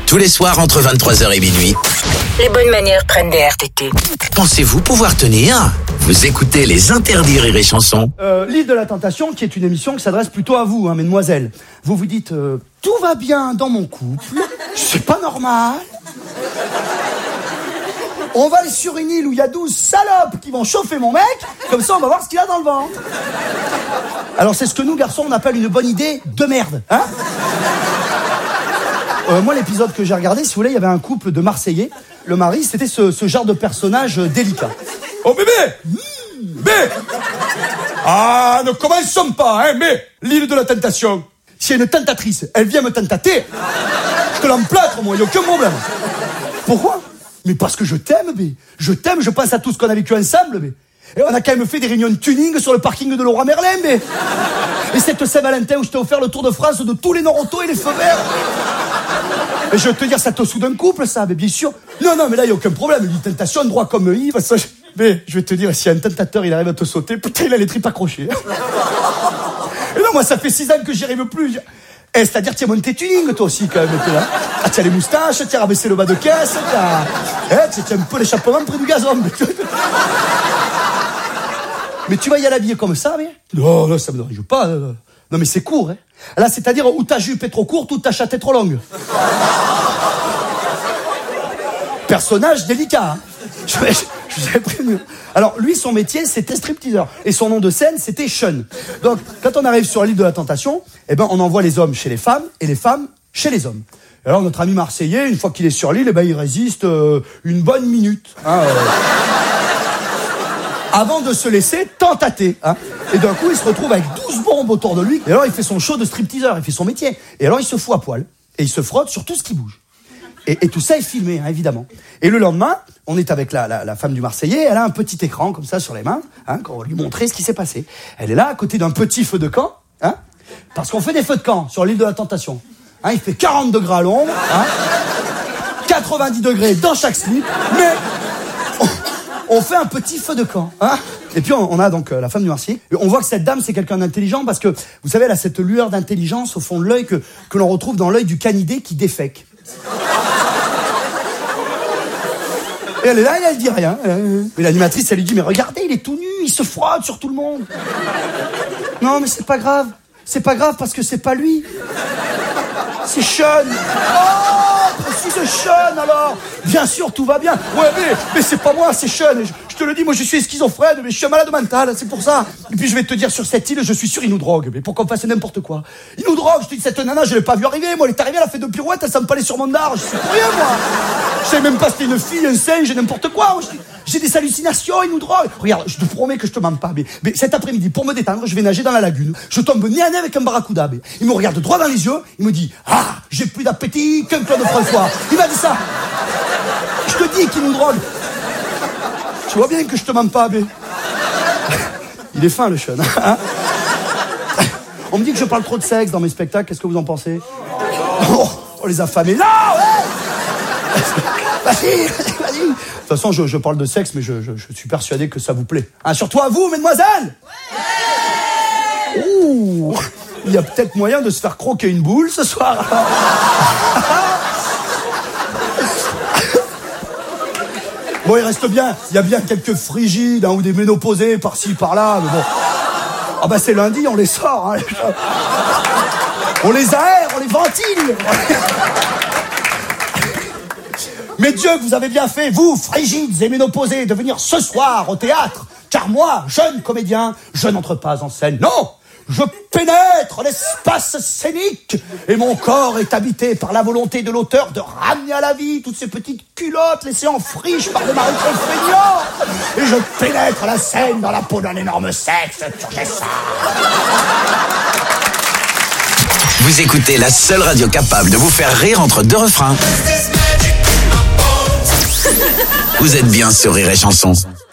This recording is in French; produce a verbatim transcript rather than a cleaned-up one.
Tous les soirs entre vingt-trois heures et minuit. Les bonnes manières prennent des R T T. Pensez-vous pouvoir tenir? Vous écoutez les interdits Rire et Chanson. Euh, L'île de la Tentation, qui est une émission qui s'adresse plutôt à vous, hein, mesdemoiselles. Vous vous dites, euh, tout va bien dans mon couple, c'est pas normal. On va aller sur une île où il y a douze salopes qui vont chauffer mon mec, comme ça on va voir ce qu'il a dans le ventre. Alors c'est ce que nous, garçons, on appelle une bonne idée de merde, hein. Euh, moi, l'épisode que j'ai regardé, si vous voulez, il y avait un couple de Marseillais. Le mari, c'était ce, ce genre de personnage euh, délicat. Oh bébé, mmh, bébé. Ah, ne commençons pas, hein, mais l'île de la tentation. Si y a une tentatrice, elle vient me tentater, je te l'emplâtre, moi, il n'y a aucun problème. Pourquoi? Mais parce que je t'aime, bé. Je t'aime, je pense à tout ce qu'on a vécu ensemble, bé. Et on a quand même fait des réunions de tuning sur le parking de Leroy Merlin, bé. Et cette Saint-Valentin où je t'ai offert le tour de France de tous les Nord-Auto et les feux verts. Et je veux te dire, ça te soude un couple, ça, mais bien sûr. Non, non, mais là, il n'y a aucun problème. Une tentation, droit comme Yves. Ça, je... Mais je vais te dire, si un tentateur, il arrive à te sauter, putain, il a les tripes accrochées. Et non, moi, ça fait six ans que j'y arrive plus. Eh, c'est-à-dire, tu as monté tuning, toi aussi, quand même. Là. Ah, tu as les moustaches, tu as rabaissé le bas de caisse, tu as... Eh, tu as un peu l'échappement près du gazon. Mais tu vas y aller habillé comme ça, mais... Non, non, ça me dérange pas. Non, mais c'est court, hein. Là, c'est-à-dire où ta jupe est trop courte ou ta chatte est trop longue. Personnage délicat, hein. Je, je, je vous avais prévenu. Alors, lui, son métier, c'était stripteaseur. Et son nom de scène, c'était Sean. Donc, quand on arrive sur l'île de la Tentation, eh ben, on envoie les hommes chez les femmes et les femmes chez les hommes. Et alors, notre ami Marseillais, une fois qu'il est sur l'île, eh ben, il résiste euh, une bonne minute. Hein, euh, avant de se laisser tentater. Hein. Et d'un coup, il se retrouve avec douze bombes autour de lui. Et alors, il fait son show de stripteaseur, il fait son métier. Et alors, il se fout à poil. Et il se frotte sur tout ce qui bouge. Et, et tout ça est filmé, hein, évidemment. Et le lendemain, on est avec la, la, la femme du Marseillais. Elle a un petit écran, comme ça, sur les mains, hein, qu'on va lui montrer ce qui s'est passé. Elle est là, à côté d'un petit feu de camp, hein, parce qu'on fait des feux de camp sur l'île de la Tentation. Hein, il fait quarante degrés à l'ombre, hein, quatre-vingt-dix degrés dans chaque slip, mais... On fait un petit feu de camp, hein. Et puis on, on a donc euh, la femme du Marseillais. Et on voit que cette dame, c'est quelqu'un d'intelligent parce que, vous savez, elle a cette lueur d'intelligence au fond de l'œil que, que l'on retrouve dans l'œil du canidé qui défèque. Et elle est là et elle dit rien. Et l'animatrice, elle lui dit, mais regardez, il est tout nu, il se frotte sur tout le monde. Non, mais c'est pas grave. C'est pas grave parce que c'est pas lui. C'est Sean. Oh, précis de Sean alors. Bien sûr, tout va bien. Ouais, mais, mais c'est pas moi, c'est Sean. Je, je te le dis, moi je suis schizophrène, mais je suis un malade mental, c'est pour ça. Et puis je vais te dire, sur cette île, je suis sûr, il nous drogue. Mais pour qu'on fasse n'importe quoi. Il nous drogue, je te dis, cette nana, je l'ai pas vu arriver. Moi, elle est arrivée, elle a fait deux pirouettes, elle s'en palait sur mon dard. Je suis pour rien, moi. Je sais même pas si c'était une fille, un singe, n'importe quoi. J'ai des hallucinations, il nous drogue. Regarde, je te promets que je te mens pas. Mais, mais cet après-midi, pour me détendre, je vais nager dans la lagune. Je tombe nez à nez avec un barracuda. Il me regarde droit dans les yeux, il me dit, ah, j'ai plus d'appétit qu'un Claude François. Il m'a dit ça. Je te dis qu'il nous drogue. Tu vois bien que je te mens pas, bé. Il est fin, le Sean. Hein. On me dit que je parle trop de sexe dans mes spectacles. Qu'est-ce que vous en pensez? Oh, on les affamés. Non, ouais. Vas-y, vas-y. De toute façon, je, je parle de sexe, mais je, je, je suis persuadé que ça vous plaît. Hein, surtout à vous, mesdemoiselles. Ouais. Ouh, il y a peut-être moyen de se faire croquer une boule ce soir. Bon, il reste bien, il y a bien quelques frigides hein, ou des ménopausés par-ci, par-là, mais bon. Ah bah c'est lundi, on les sort. Hein. On les aère, on les ventile. Mais Dieu, que vous avez bien fait, vous, frigides et ménopausés, de venir ce soir au théâtre. Car moi, jeune comédien, je n'entre pas en scène. Non! Je pénètre l'espace scénique et mon corps est habité par la volonté de l'auteur de ramener à la vie toutes ces petites culottes laissées en friche par des maris trop feignants. Et je pénètre la scène dans la peau d'un énorme sexe turgescent. Vous écoutez la seule radio capable de vous faire rire entre deux refrains. Vous êtes bien sur Rire et Chanson.